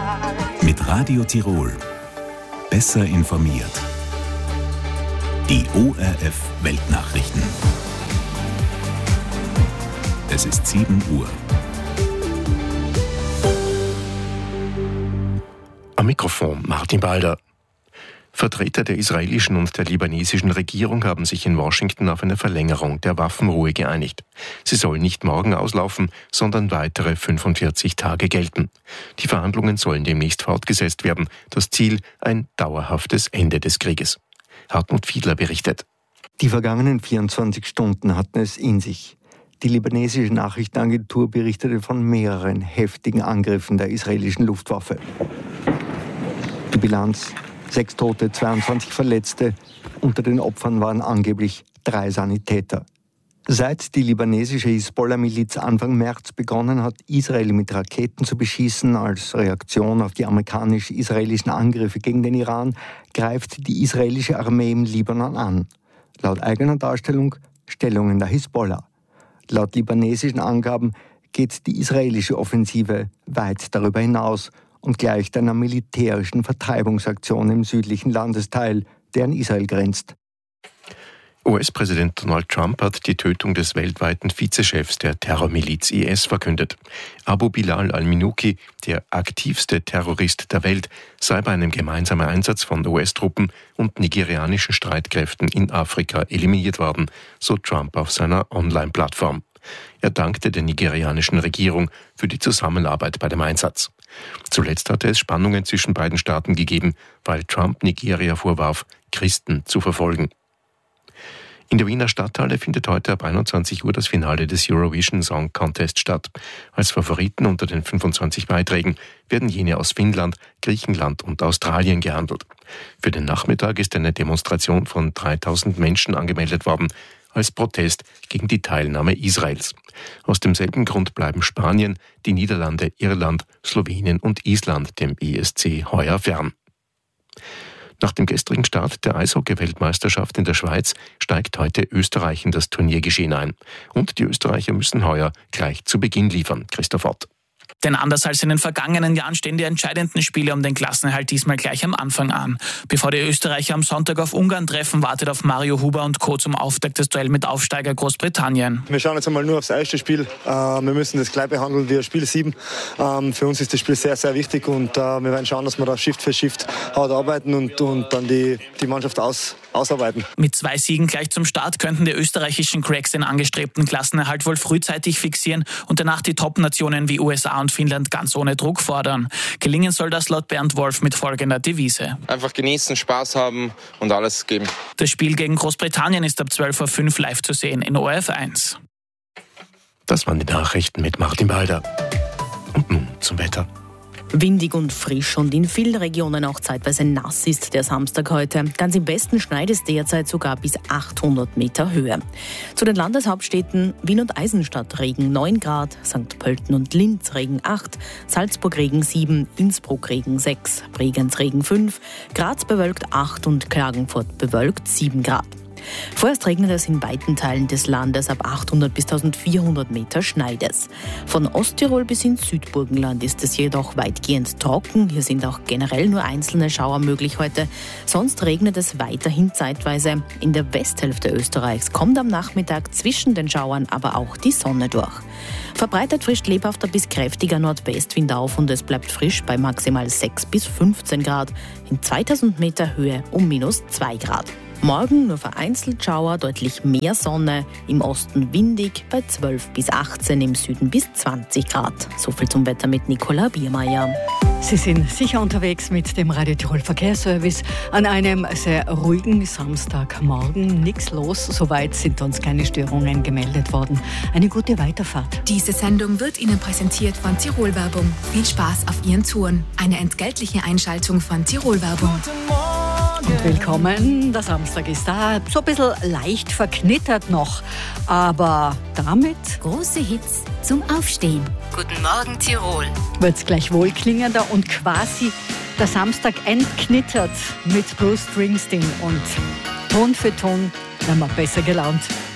Mit Radio Tirol. Besser informiert. Die ORF Weltnachrichten. Es ist 7 Uhr. Am Mikrofon Martin Balder. Vertreter der israelischen und der libanesischen Regierung haben sich in Washington auf eine Verlängerung der Waffenruhe geeinigt. Sie soll nicht morgen auslaufen, sondern weitere 45 Tage gelten. Die Verhandlungen sollen demnächst fortgesetzt werden. Das Ziel: ein dauerhaftes Ende des Krieges. Hartmut Fiedler berichtet. Die vergangenen 24 Stunden hatten es in sich. Die libanesische Nachrichtenagentur berichtete von mehreren heftigen Angriffen der israelischen Luftwaffe. Die Bilanz: 6 Tote, 22 Verletzte. Unter den Opfern waren angeblich 3 Sanitäter. Seit die libanesische Hisbollah-Miliz Anfang März begonnen hat, Israel mit Raketen zu beschießen, als Reaktion auf die amerikanisch-israelischen Angriffe gegen den Iran, greift die israelische Armee im Libanon an. Laut eigener Darstellung Stellungen der Hisbollah. Laut libanesischen Angaben geht die israelische Offensive weit darüber hinaus und gleicht einer militärischen Vertreibungsaktion im südlichen Landesteil, der an Israel grenzt. US-Präsident Donald Trump hat die Tötung des weltweiten Vizechefs der Terrormiliz IS verkündet. Abu Bilal al-Minuki, der aktivste Terrorist der Welt, sei bei einem gemeinsamen Einsatz von US-Truppen und nigerianischen Streitkräften in Afrika eliminiert worden, so Trump auf seiner Online-Plattform. Er dankte der nigerianischen Regierung für die Zusammenarbeit bei dem Einsatz. Zuletzt hatte es Spannungen zwischen beiden Staaten gegeben, weil Trump Nigeria vorwarf, Christen zu verfolgen. In der Wiener Stadthalle findet heute ab 21 Uhr das Finale des Eurovision Song Contest statt. Als Favoriten unter den 25 Beiträgen werden jene aus Finnland, Griechenland und Australien gehandelt. Für den Nachmittag ist eine Demonstration von 3000 Menschen angemeldet worden, als Protest gegen die Teilnahme Israels. Aus demselben Grund bleiben Spanien, die Niederlande, Irland, Slowenien und Island dem ESC heuer fern. Nach dem gestrigen Start der Eishockey-Weltmeisterschaft in der Schweiz steigt heute Österreich in das Turniergeschehen ein. Und die Österreicher müssen heuer gleich zu Beginn liefern. Christoph Ott. Denn anders als in den vergangenen Jahren stehen die entscheidenden Spiele um den Klassenerhalt diesmal gleich am Anfang an. Bevor die Österreicher am Sonntag auf Ungarn treffen, wartet auf Mario Huber und Co. zum Auftakt des Duell mit Aufsteiger Großbritannien. Wir schauen jetzt einmal nur aufs erste Spiel. Wir müssen das gleich behandeln wie Spiel 7. Für uns ist das Spiel sehr, sehr wichtig und wir werden schauen, dass wir da Shift für Shift hart arbeiten und dann die Mannschaft ausarbeiten. Mit 2 Siegen gleich zum Start könnten die österreichischen Cracks den angestrebten Klassenerhalt wohl frühzeitig fixieren und danach die Top-Nationen wie USA und Finnland ganz ohne Druck fordern. Gelingen soll das laut Bernd Wolf mit folgender Devise: einfach genießen, Spaß haben und alles geben. Das Spiel gegen Großbritannien ist ab 12.05 Uhr live zu sehen in ORF 1. Das waren die Nachrichten mit Martin Balder. Und nun zum Wetter. Windig und frisch und in vielen Regionen auch zeitweise nass ist der Samstag heute. Ganz im Westen schneit es derzeit sogar bis 800 Meter Höhe. Zu den Landeshauptstädten: Wien und Eisenstadt Regen 9 Grad, St. Pölten und Linz Regen 8, Salzburg Regen 7, Innsbruck Regen 6, Bregenz Regen 5, Graz bewölkt 8 und Klagenfurt bewölkt 7 Grad. Vorerst regnet es in weiten Teilen des Landes, ab 800 bis 1400 Meter schneit es. Von Osttirol bis ins Südburgenland ist es jedoch weitgehend trocken. Hier sind auch generell nur einzelne Schauer möglich heute. Sonst regnet es weiterhin zeitweise. In der Westhälfte Österreichs kommt am Nachmittag zwischen den Schauern aber auch die Sonne durch. Verbreitet frischt lebhafter bis kräftiger Nordwestwind auf und es bleibt frisch bei maximal 6 bis 15 Grad. In 2000 Meter Höhe um -2 Grad. Morgen nur vereinzelt Schauer, deutlich mehr Sonne, im Osten windig, bei 12 bis 18, im Süden bis 20 Grad. So viel zum Wetter mit Nicola Biermeier. Sie sind sicher unterwegs mit dem Radio Tirol Verkehrsservice an einem sehr ruhigen Samstagmorgen. Nichts los, soweit sind uns keine Störungen gemeldet worden. Eine gute Weiterfahrt. Diese Sendung wird Ihnen präsentiert von Tirol Werbung. Viel Spaß auf Ihren Touren. Eine entgeltliche Einschaltung von Tirol Werbung. Und willkommen, der Samstag ist da, so ein bisschen leicht verknittert noch, aber damit große Hits zum Aufstehen. Guten Morgen Tirol. Wird's gleich wohlklingender und quasi der Samstag entknittert mit Bruce Springsteen und Ton für Ton werden wir besser gelaunt.